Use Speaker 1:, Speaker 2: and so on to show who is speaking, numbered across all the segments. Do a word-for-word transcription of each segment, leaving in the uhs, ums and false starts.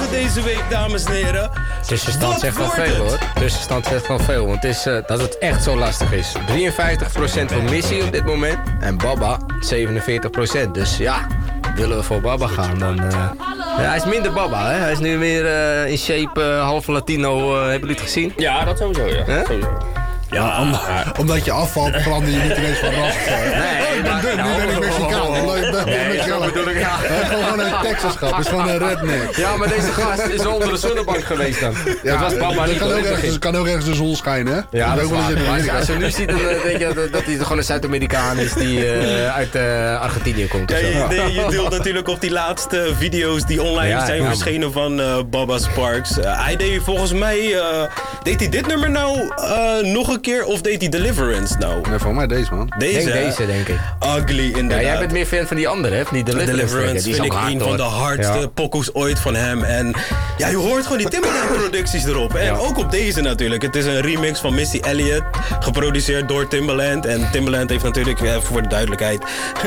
Speaker 1: deze week, dames en heren.
Speaker 2: Tussenstand zegt wel veel hoor. Tussenstand zegt wel veel, want het is uh, dat het echt zo lastig is. drieënvijftig procent voor Missy op dit moment en Baba zevenenveertig procent. Dus ja, willen we voor Baba gaan, dan... Uh, ja, hij is minder Baba, hè? Hij is nu weer uh, in shape, uh, halve Latino. Uh, hebben jullie het gezien?
Speaker 3: Ja, dat sowieso, ja. Huh? Sowieso.
Speaker 4: Ja, om, omdat je afvalt, verander je niet ineens van ras.
Speaker 2: Nee,
Speaker 4: ik ben dun, nu ben ik Mexicaan. Nee,
Speaker 2: zo bedoel ik, ja.
Speaker 4: Het is gewoon een Texas-grap, het is gewoon een redneck.
Speaker 2: Ja, maar deze gast is onder de zonnebank geweest dan. Ja, dat was Baba niet.
Speaker 4: Het kan ook ergens de zon schijnen, hè?
Speaker 2: Ja, dat is waar. Als je nu ziet, dan denk je dat, dat hij gewoon een Zuid-Amerikaan is die uh, uit uh, Argentinië komt.
Speaker 1: Ja, je, nee, je deelt natuurlijk op die laatste video's die online ja, zijn ja, verschenen van uh, Baba Sparks. Uh, hij deed volgens mij, uh, deed hij dit nummer nou uh, nog een keer of deed hij Deliverance nou?
Speaker 4: Nee, voor mij deze man.
Speaker 1: Deze,
Speaker 2: denk deze denk ik.
Speaker 1: Ugly inderdaad.
Speaker 2: Ja, jij bent meer fan van die andere, hè? Van die Deliverance.
Speaker 1: Deliverance
Speaker 2: die
Speaker 1: vind ik een van de hardste ja. pokoes ooit van hem. En ja, je hoort gewoon die Timbaland producties erop. En ja. ook op deze natuurlijk. Het is een remix van Missy Elliott, geproduceerd door Timbaland. En Timbaland heeft natuurlijk, even voor de duidelijkheid,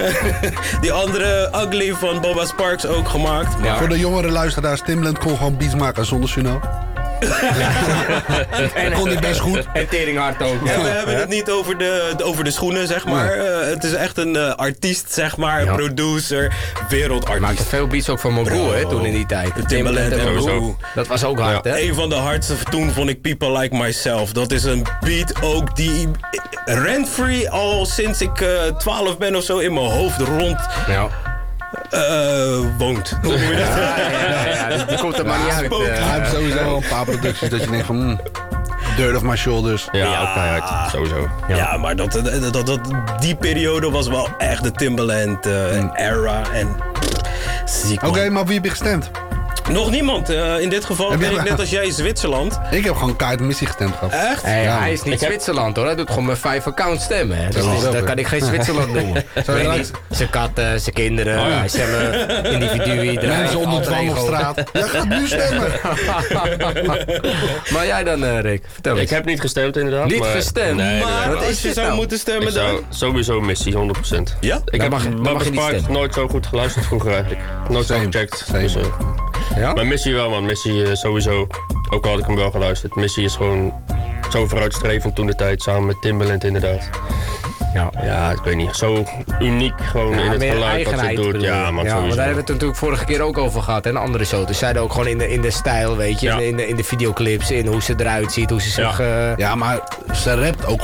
Speaker 1: die andere Ugly van Baba Sparks ook gemaakt.
Speaker 4: Maar... Ja. Voor de jongere luisteraars, Timbaland kon gewoon beats maken zonder journaal.
Speaker 2: Ja.
Speaker 4: En kon hij best goed.
Speaker 2: En teringhard ook.
Speaker 1: Ja, we hebben het niet over de, over de schoenen, zeg maar. Ja. Uh, het is echt een uh, artiest, zeg maar. Ja. Producer, wereldartiest.
Speaker 2: Hij maakte veel beats ook van mijn broer, hè, toen in die tijd.
Speaker 1: De Timbaland en mijn broer.
Speaker 2: Dat was ook hard,
Speaker 1: ja.
Speaker 2: hè?
Speaker 1: Een van de hardste toen vond ik People Like Myself. Dat is een beat ook die rent-free al sinds ik uh, twaalf ben of zo in mijn hoofd rond...
Speaker 2: Ja.
Speaker 1: Uh, woont. Hoe moet je dat?
Speaker 2: Ja, ja, ja, ja. Die komt er maar niet uit. Uh,
Speaker 4: Hij heeft sowieso wel een paar producties dat je denkt van... Mm, Dirt of My Shoulders.
Speaker 3: Ja, ja. ook keihard. Sowieso.
Speaker 1: Ja, ja maar dat, dat, dat, die periode was wel echt de Timbaland uh, mm. era. En
Speaker 4: Oké, okay, maar wie heb je gestemd?
Speaker 1: Nog niemand. Uh, in dit geval ben ik net als jij Zwitserland.
Speaker 4: Ik heb gewoon kaart Missy gestemd gehad.
Speaker 1: Echt?
Speaker 2: Hey, ja. Hij is niet ik Zwitserland hoor. Hij doet gewoon met vijf accounts stemmen. Hè. Dat, is, dat kan ik geen Zwitserland noemen. Zijn katten, zijn kinderen, oh, ja. hij stellen individuen.
Speaker 4: Mensen onder dwang op straat. Jij gaat nu stemmen.
Speaker 2: Maar jij dan uh, Rick, vertel eens.
Speaker 3: Ik heb niet gestemd inderdaad.
Speaker 1: Niet
Speaker 3: maar...
Speaker 1: gestemd?
Speaker 3: Nee,
Speaker 1: maar
Speaker 3: nee,
Speaker 1: wat is je zou nou? moeten stemmen
Speaker 3: ik zou
Speaker 1: dan?
Speaker 3: Sowieso Missy, honderd procent.
Speaker 1: Ja?
Speaker 3: Ik
Speaker 2: dan
Speaker 3: heb Baba Sparks nooit zo goed geluisterd vroeger eigenlijk. Nooit zo gecheckt. Dus, uh, ja? Maar Missy wel man, Missy uh, sowieso. Ook al had ik hem wel geluisterd. Missy is gewoon zo vooruitstrevend toen de tijd, samen met Timbaland inderdaad. Ja, ja, ik weet niet. Zo uniek gewoon ja, in het geluid wat ze doet. Ja, man, ja, want daar hebben we het natuurlijk vorige keer ook over gehad. En andere shows. Dus zeiden ook gewoon in de, in de stijl, weet je. Ja. In, de, in de videoclips, in hoe ze eruit ziet, hoe ze zich...
Speaker 4: Ja,
Speaker 2: uh...
Speaker 4: ja maar ze rapt ook